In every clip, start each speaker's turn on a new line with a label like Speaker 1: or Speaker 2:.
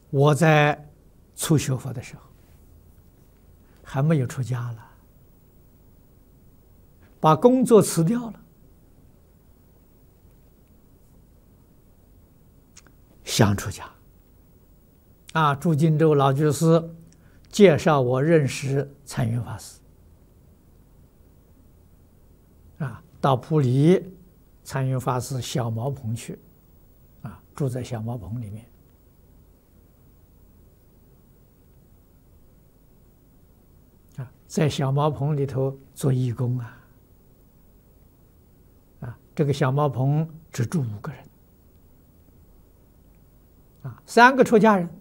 Speaker 1: 我在初学佛的时候，还没有出家了，把工作辞掉了，想出家。朱金洲老居士介绍我认识参云法师。到普里参云法师小茅棚去，住在小茅棚里面。在小茅棚里头做义工这个小茅棚只住5个人，3个出家人，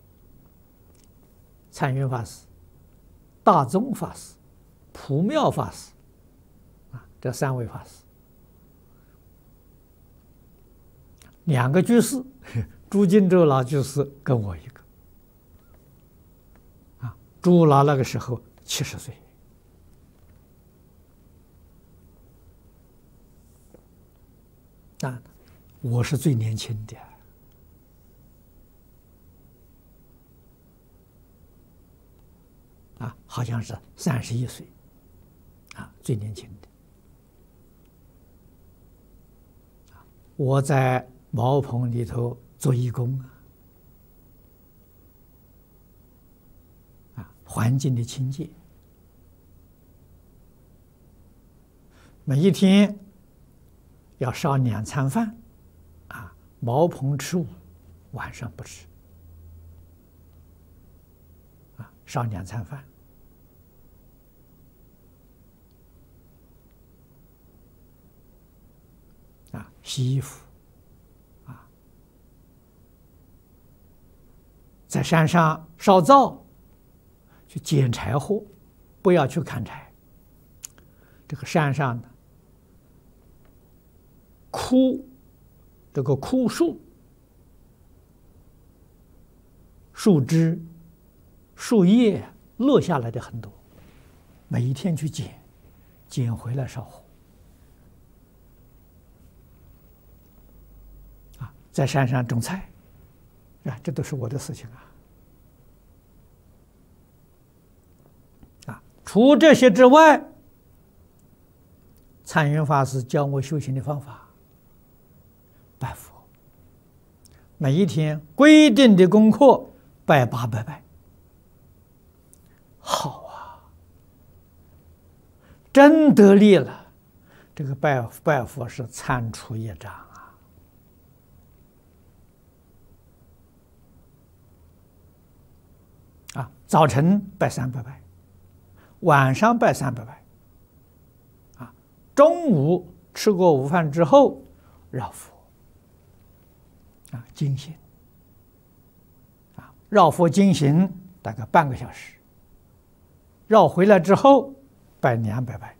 Speaker 1: 参云法师、大宗法师、普妙法师，这3位法师，2个居士，朱金洲老居士跟我一个。朱老那个时候70岁。我是最年轻的。好像是31岁，最年轻的。我在茅棚里头做义工环境的清洁，每一天要烧2餐饭，茅棚吃午，晚上不吃，烧2餐饭。洗衣服，在山上烧灶，去捡柴火，不要去砍柴。这个山上的这个枯树、树枝、树叶落下来的很多，每一天去捡回来烧火。在山上种菜，这都是我的事情除这些之外，参云法师教我修行的方法，拜佛，每一天规定的功课拜800拜，好真得力了。这个拜佛是参除业障早晨拜300拜，晚上拜300拜，中午吃过午饭之后绕佛，经行，绕佛经行大概半个小时，绕回来之后拜200拜。